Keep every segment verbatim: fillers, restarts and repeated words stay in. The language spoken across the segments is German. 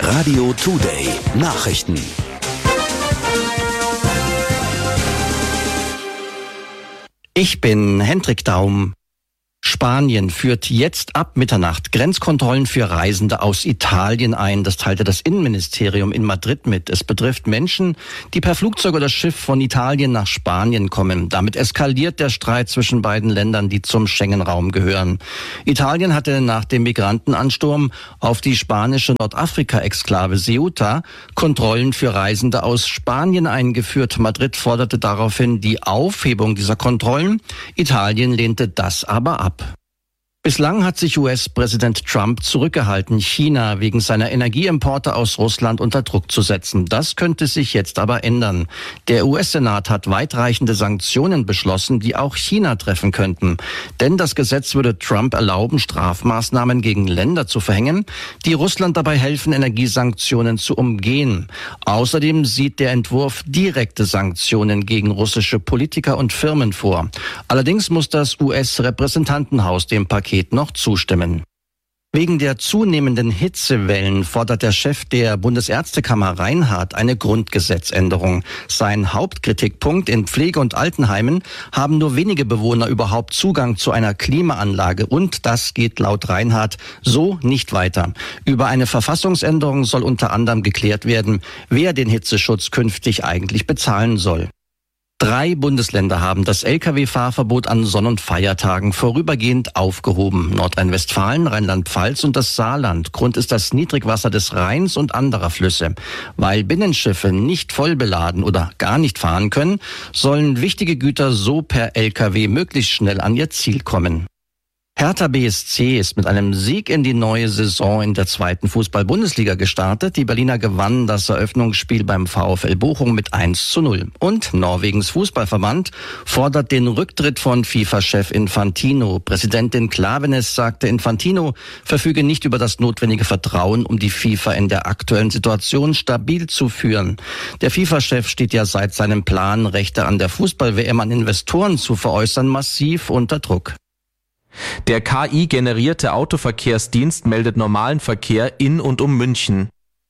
Radio Today Nachrichten. Ich bin Hendrik Daum. Spanien führt jetzt ab Mitternacht Grenzkontrollen für Reisende aus Italien ein. Das teilte das Innenministerium in Madrid mit. Es betrifft Menschen, die per Flugzeug oder Schiff von Italien nach Spanien kommen. Damit eskaliert der Streit zwischen beiden Ländern, die zum Schengen-Raum gehören. Italien hatte nach dem Migrantenansturm auf die spanische Nordafrika-Exklave Ceuta Kontrollen für Reisende aus Spanien eingeführt. Madrid forderte daraufhin die Aufhebung dieser Kontrollen. Italien lehnte das aber ab. Bislang hat sich U S-Präsident Trump zurückgehalten, China wegen seiner Energieimporte aus Russland unter Druck zu setzen. Das könnte sich jetzt aber ändern. Der U S-Senat hat weitreichende Sanktionen beschlossen, die auch China treffen könnten. Denn das Gesetz würde Trump erlauben, Strafmaßnahmen gegen Länder zu verhängen, die Russland dabei helfen, Energiesanktionen zu umgehen. Außerdem sieht der Entwurf direkte Sanktionen gegen russische Politiker und Firmen vor. Allerdings muss das U S-Repräsentantenhaus dem Paket noch zustimmen. Wegen der zunehmenden Hitzewellen fordert der Chef der Bundesärztekammer Reinhardt eine Grundgesetzänderung. Sein Hauptkritikpunkt: in Pflege- und Altenheimen haben nur wenige Bewohner überhaupt Zugang zu einer Klimaanlage und das geht laut Reinhardt so nicht weiter. Über eine Verfassungsänderung soll unter anderem geklärt werden, wer den Hitzeschutz künftig eigentlich bezahlen soll. Drei Bundesländer haben das L K W-Fahrverbot an Sonn- und Feiertagen vorübergehend aufgehoben. Nordrhein-Westfalen, Rheinland-Pfalz und das Saarland. Grund ist das Niedrigwasser des Rheins und anderer Flüsse. Weil Binnenschiffe nicht voll beladen oder gar nicht fahren können, sollen wichtige Güter so per L K W möglichst schnell an ihr Ziel kommen. Hertha B S C ist mit einem Sieg in die neue Saison in der zweiten Fußball-Bundesliga gestartet. Die Berliner gewannen das Eröffnungsspiel beim VfL Bochum mit eins zu null. Und Norwegens Fußballverband fordert den Rücktritt von FIFA-Chef Infantino. Präsidentin Klaveness sagte, Infantino verfüge nicht über das notwendige Vertrauen, um die FIFA in der aktuellen Situation stabil zu führen. Der FIFA-Chef steht ja seit seinem Plan, Rechte an der Fußball-W M an Investoren zu veräußern, massiv unter Druck. Der K I-generierte Autoverkehrsdienst meldet normalen Verkehr in und um München.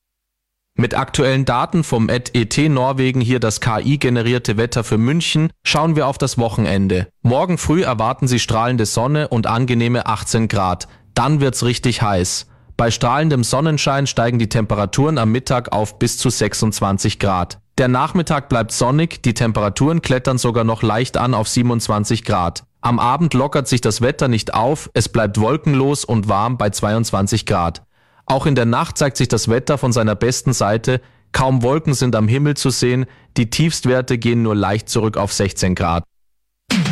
Mit aktuellen Daten vom at E T Norwegen hier das K I-generierte Wetter für München, schauen wir auf das Wochenende. Morgen früh erwarten Sie strahlende Sonne und angenehme achtzehn Grad. Dann wird's richtig heiß. Bei strahlendem Sonnenschein steigen die Temperaturen am Mittag auf bis zu sechsundzwanzig Grad. Der Nachmittag bleibt sonnig, die Temperaturen klettern sogar noch leicht an auf siebenundzwanzig Grad. Am Abend lockert sich das Wetter nicht auf, es bleibt wolkenlos und warm bei zweiundzwanzig Grad. Auch in der Nacht zeigt sich das Wetter von seiner besten Seite, kaum Wolken sind am Himmel zu sehen, die Tiefstwerte gehen nur leicht zurück auf sechzehn Grad.